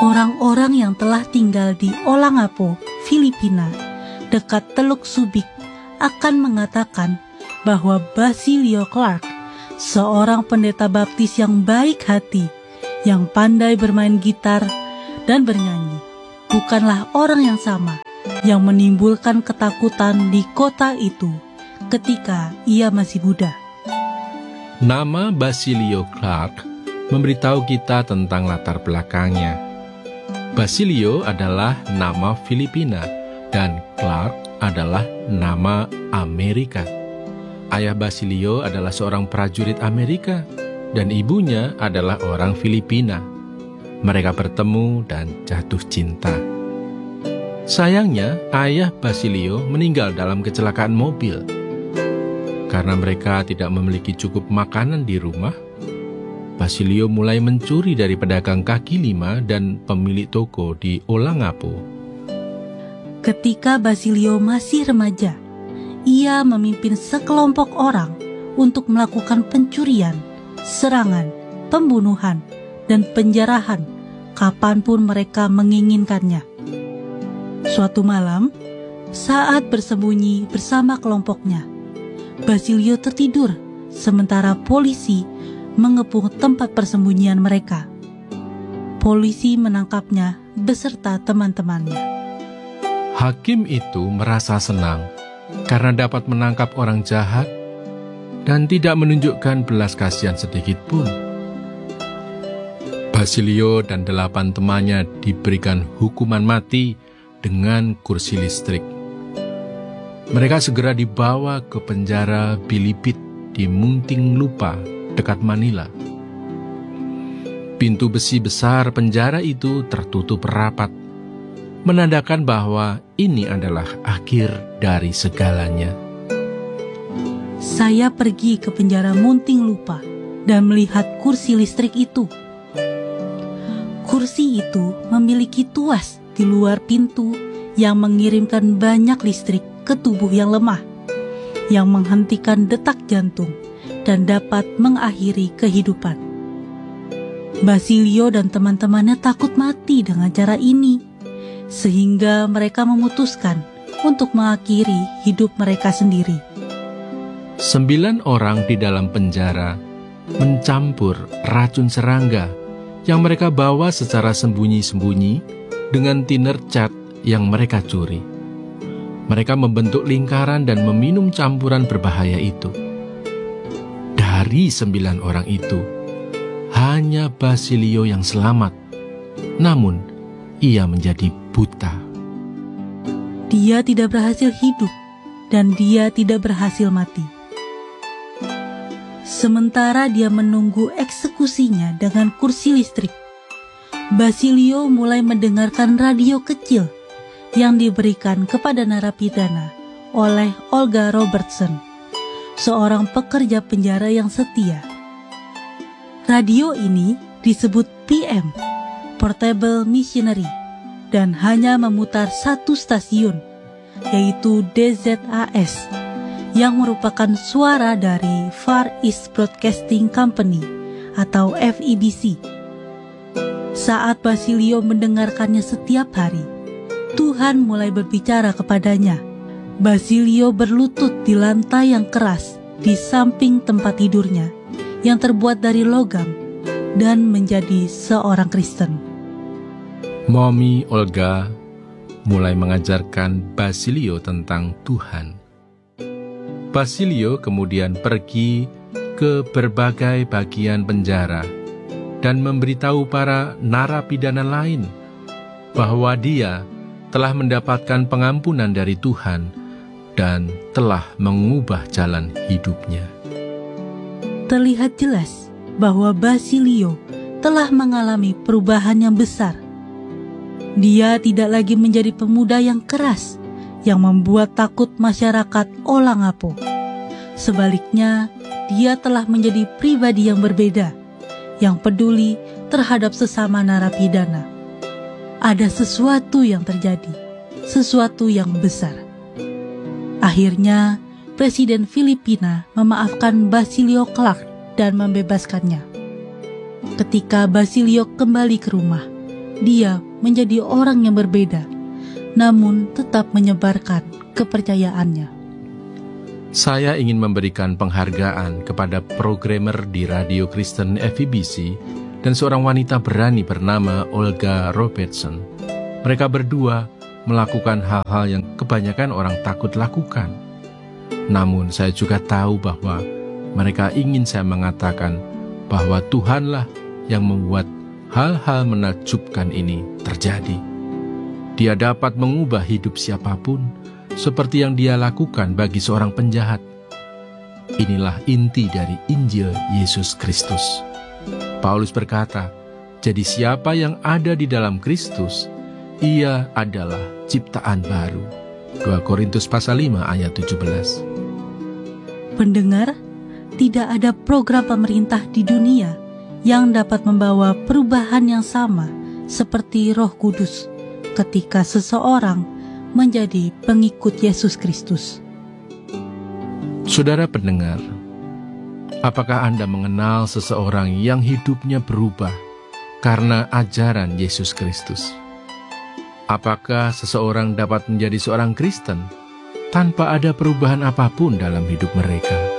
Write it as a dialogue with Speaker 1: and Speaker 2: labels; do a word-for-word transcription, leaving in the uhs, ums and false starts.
Speaker 1: Orang-orang yang telah tinggal di Olangapo, Filipina, dekat Teluk Subic, akan mengatakan bahwa Basilio Clark, seorang pendeta baptis yang baik hati, yang pandai bermain gitar dan bernyanyi, bukanlah orang yang sama yang menimbulkan ketakutan di kota itu ketika ia masih muda.
Speaker 2: Nama Basilio Clark memberitahu kita tentang latar belakangnya. Basilio adalah nama Filipina dan Clark adalah nama Amerika. Ayah Basilio adalah seorang prajurit Amerika dan ibunya adalah orang Filipina. Mereka bertemu dan jatuh cinta. Sayangnya, ayah Basilio meninggal dalam kecelakaan mobil. Karena mereka tidak memiliki cukup makanan di rumah, Basilio mulai mencuri dari pedagang kaki lima dan pemilik toko di Olangapo.
Speaker 1: Ketika Basilio masih remaja, ia memimpin sekelompok orang untuk melakukan pencurian, serangan, pembunuhan, dan penjarahan kapanpun mereka menginginkannya. Suatu malam, saat bersembunyi bersama kelompoknya, Basilio tertidur sementara polisi mengepung tempat persembunyian mereka. Polisi menangkapnya beserta teman-temannya.
Speaker 2: Hakim itu merasa senang karena dapat menangkap orang jahat dan tidak menunjukkan belas kasihan sedikit pun. Basilio dan delapan temannya diberikan hukuman mati dengan kursi listrik. Mereka segera dibawa ke penjara Bilibid di Muntinlupa, dekat Manila. Pintu besi besar penjara itu tertutup rapat, menandakan bahwa ini adalah akhir dari segalanya.
Speaker 1: Saya pergi ke penjara Muntinlupa dan melihat kursi listrik itu. Kursi itu memiliki tuas di luar pintu yang mengirimkan banyak listrik ke tubuh yang lemah, yang menghentikan detak jantung dan dapat mengakhiri kehidupan. Basilio dan teman-temannya takut mati dengan cara ini, sehingga mereka memutuskan untuk mengakhiri hidup mereka sendiri.
Speaker 2: Sembilan orang di dalam penjara mencampur racun serangga yang mereka bawa secara sembunyi-sembunyi dengan tiner cat yang mereka curi. Mereka membentuk lingkaran dan meminum campuran berbahaya itu. Dari sembilan orang itu, hanya Basilio yang selamat. Namun, ia menjadi buta.
Speaker 1: Dia tidak berhasil hidup, dan dia tidak berhasil mati. Sementara dia menunggu eksekusinya dengan kursi listrik, Basilio mulai mendengarkan radio kecil yang diberikan kepada narapidana oleh Olga Robertson, seorang pekerja penjara yang setia. Radio ini disebut P M, Portable Missionary, dan hanya memutar satu stasiun, yaitu D Z A S, yang merupakan suara dari Far East Broadcasting Company atau F E B C. Saat Basilio mendengarkannya setiap hari, Tuhan mulai berbicara kepadanya. Basilio berlutut di lantai yang keras di samping tempat tidurnya yang terbuat dari logam dan menjadi seorang Kristen.
Speaker 2: Mommy Olga mulai mengajarkan Basilio tentang Tuhan. Basilio kemudian pergi ke berbagai bagian penjara dan memberitahu para narapidana lain bahwa dia telah mendapatkan pengampunan dari Tuhan dan telah mengubah jalan hidupnya.
Speaker 1: Terlihat jelas bahwa Basilio telah mengalami perubahan yang besar. Dia tidak lagi menjadi pemuda yang keras yang membuat takut masyarakat Olangapo. Sebaliknya, dia telah menjadi pribadi yang berbeda, yang peduli terhadap sesama narapidana. Ada sesuatu yang terjadi, sesuatu yang besar. Akhirnya, Presiden Filipina memaafkan Basilio Clark dan membebaskannya. Ketika Basilio kembali ke rumah, dia menjadi orang yang berbeda, namun tetap menyebarkan kepercayaannya.
Speaker 2: Saya ingin memberikan penghargaan kepada programmer di Radio Kristen F E B C dan seorang wanita berani bernama Olga Robertson. Mereka berdua melakukan hal-hal yang kebanyakan orang takut lakukan. Namun saya juga tahu bahwa mereka ingin saya mengatakan bahwa Tuhanlah yang membuat hal-hal menakjubkan ini terjadi. Dia dapat mengubah hidup siapapun seperti yang dia lakukan bagi seorang penjahat. Inilah inti dari Injil Yesus Kristus. Paulus berkata, jadi siapa yang ada di dalam Kristus, ia adalah ciptaan baru. dua Korintus pasal lima ayat tujuh belas.
Speaker 1: Pendengar, tidak ada program pemerintah di dunia yang dapat membawa perubahan yang sama seperti Roh Kudus ketika seseorang menjadi pengikut Yesus Kristus.
Speaker 2: Saudara pendengar, apakah Anda mengenal seseorang yang hidupnya berubah karena ajaran Yesus Kristus? Apakah seseorang dapat menjadi seorang Kristen tanpa ada perubahan apapun dalam hidup mereka?